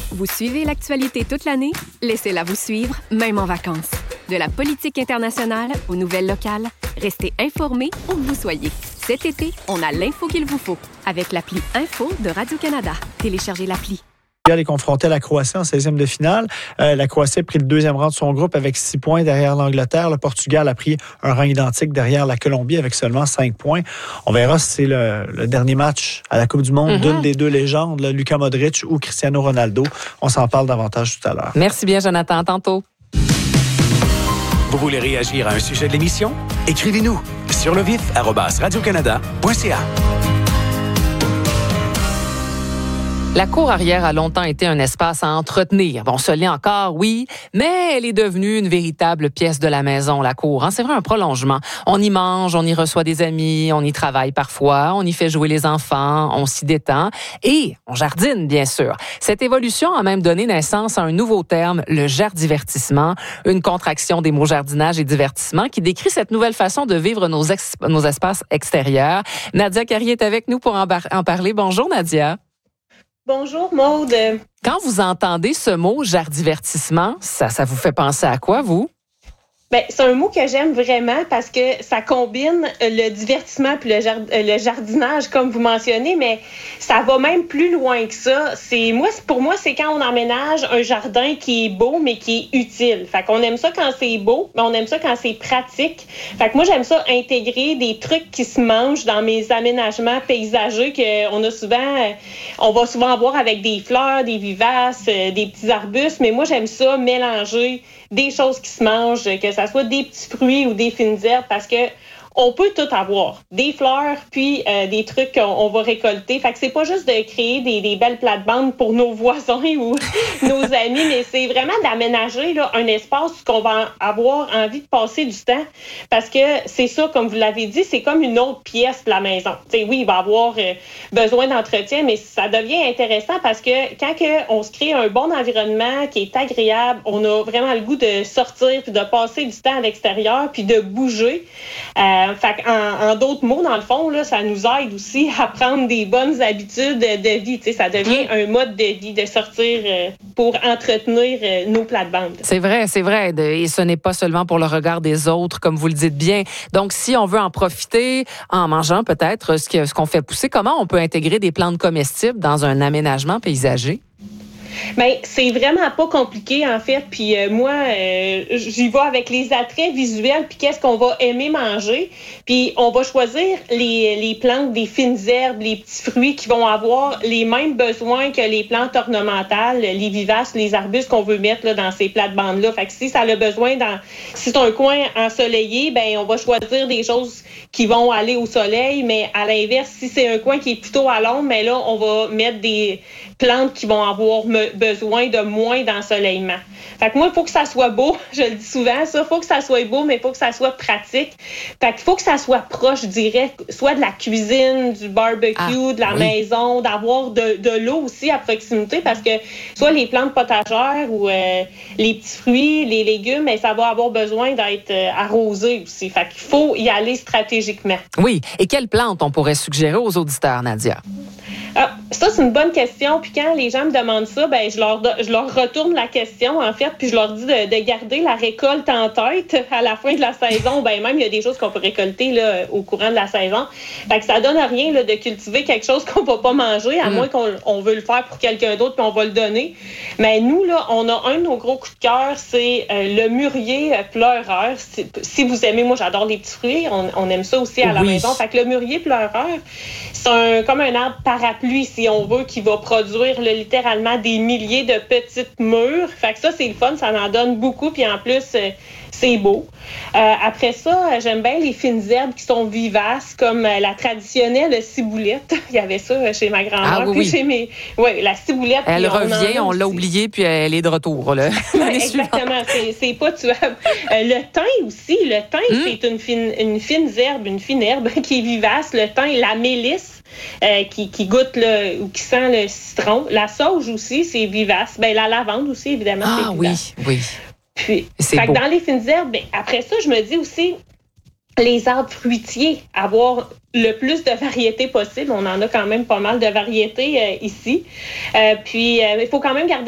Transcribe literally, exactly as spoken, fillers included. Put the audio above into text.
Vous suivez l'actualité toute l'année? Laissez-la vous suivre, même en vacances. De la politique internationale aux nouvelles locales, restez informés où que vous soyez. Cet été, on a l'info qu'il vous faut avec l'appli Info de Radio-Canada. Téléchargez l'appli. Le Portugal est confronté à la Croatie en seizième de finale. Euh, la Croatie a pris le deuxième rang de son groupe avec six points derrière l'Angleterre. Le Portugal a pris un rang identique derrière la Colombie avec seulement cinq points. On verra si c'est le, le dernier match à la Coupe du Monde mm-hmm. d'une des deux légendes, là, Luka Modric ou Cristiano Ronaldo. On s'en parle davantage tout à l'heure. Merci bien, Jonathan. À tantôt. Vous voulez réagir à un sujet de l'émission? Écrivez-nous sur le vif arobase radiocanada point c a. La cour arrière a longtemps été un espace à entretenir. Bon, se l'est encore, oui, mais elle est devenue une véritable pièce de la maison, la cour. Hein? C'est vrai, un prolongement. On y mange, on y reçoit des amis, on y travaille parfois, on y fait jouer les enfants, on s'y détend et on jardine, bien sûr. Cette évolution a même donné naissance à un nouveau terme, le jardivertissement, une contraction des mots jardinage et divertissement qui décrit cette nouvelle façon de vivre nos, ex- nos espaces extérieurs. Nadia Carrier est avec nous pour en, bar- en parler. Bonjour, Nadia. Bonjour, Maude. Quand vous entendez ce mot jardivertissement, ça, ça vous fait penser à quoi, vous? Ben, c'est un mot que j'aime vraiment parce que ça combine le divertissement puis le, jard- le jardinage, comme vous mentionnez, mais ça va même plus loin que ça. C'est moi, pour moi, c'est quand on emménage un jardin qui est beau, mais qui est utile. Fait qu'on aime ça quand c'est beau, mais on aime ça quand c'est pratique. Fait que moi, j'aime ça intégrer des trucs qui se mangent dans mes aménagements paysagers qu'on a souvent, on va souvent avoir avec des fleurs, des vivaces, des petits arbustes, mais moi, j'aime ça mélanger des choses qui se mangent, que ça soit des petits fruits ou des fines herbes, parce que on peut tout avoir. Des fleurs, puis euh, des trucs qu'on on va récolter. Fait que c'est pas juste de créer des, des belles plates-bandes pour nos voisins ou nos amis, mais c'est vraiment d'aménager là, un espace où on va avoir envie de passer du temps. Parce que c'est ça, comme vous l'avez dit, c'est comme une autre pièce de la maison. T'sais, oui, il va avoir euh, besoin d'entretien, mais ça devient intéressant parce que quand que on se crée un bon environnement qui est agréable, on a vraiment le goût de sortir puis de passer du temps à l'extérieur puis de bouger. Euh, Fait en, en d'autres mots, dans le fond, là, ça nous aide aussi à prendre des bonnes habitudes de vie. T'sais, ça devient un mode de vie de sortir euh, pour entretenir euh, nos plates-bandes. C'est vrai, c'est vrai. Et ce n'est pas seulement pour le regard des autres, comme vous le dites bien. Donc, si on veut en profiter en mangeant peut-être ce, que, ce qu'on fait pousser, comment on peut intégrer des plantes comestibles dans un aménagement paysager? Bien, c'est vraiment pas compliqué, en fait. Puis euh, moi, euh, j'y vais avec les attraits visuels, puis qu'est-ce qu'on va aimer manger. Puis on va choisir les, les plantes, des fines herbes, les petits fruits qui vont avoir les mêmes besoins que les plantes ornementales, les vivaces, les arbustes qu'on veut mettre là, dans ces plates-bandes-là. Fait que si ça a besoin, dans, si c'est un coin ensoleillé, ben on va choisir des choses qui vont aller au soleil. Mais à l'inverse, si c'est un coin qui est plutôt à l'ombre, mais là, on va mettre des plantes qui vont avoir me, besoin de moins d'ensoleillement. Fait que moi, il faut que ça soit beau. Je le dis souvent, ça. Il faut que ça soit beau, mais il faut que ça soit pratique. Fait qu'il faut que ça soit proche, je dirais, soit de la cuisine, du barbecue, ah, de la oui. maison, d'avoir de, de l'eau aussi à proximité parce que soit les plantes potagères ou euh, les petits fruits, les légumes, mais ça va avoir besoin d'être euh, arrosé aussi. Fait qu'il faut y aller stratégiquement. Oui. Et quelles plantes on pourrait suggérer aux auditeurs, Nadia? Ah, ça, c'est une bonne question. Puis quand les gens me demandent ça, ben je leur, je leur retourne la question, en fait, puis je leur dis de, de garder la récolte en tête à la fin de la saison. Ben même, il y a des choses qu'on peut récolter là, au courant de la saison. Fait que ça donne rien là, de cultiver quelque chose qu'on va pas manger, à mm. moins qu'on on veut le faire pour quelqu'un d'autre, puis on va le donner. Mais nous, là, on a un de nos gros coups de cœur, c'est euh, le mûrier pleureur. Si, si vous aimez, moi, j'adore les petits fruits. On, on aime ça aussi à la oui. maison. Fait que le mûrier pleureur, c'est un, comme un arbre parapluie, si on veut, qui va produire là, littéralement des milliers de petites mûres. Fait que ça, c'est le fun, ça en donne beaucoup, puis en plus, euh, c'est beau. Euh, après ça, j'aime bien les fines herbes qui sont vivaces, comme euh, la traditionnelle ciboulette. Il y avait ça chez ma grand-mère. Ah oui, puis oui. chez mes... ouais, la ciboulette. Elle revient, on, on l'a oubliée, puis elle est de retour. Là. Ouais, exactement, c'est, c'est pas tuable. Euh, le thym aussi, le thym, mm. c'est une fine, une fine herbe, une fine herbe qui est vivace. Le thym, la mélisse, Euh, qui, qui goûte le, ou qui sent le citron. La sauge aussi, c'est vivace. Ben, la lavande aussi, évidemment, ah, c'est vivace. Ah oui, oui. Puis, c'est fait beau. que dans les fines herbes, ben, après ça, je me dis aussi, les arbres fruitiers, avoir le plus de variétés possible. On en a quand même pas mal de variétés euh, ici. Euh, puis, euh, il faut quand même garder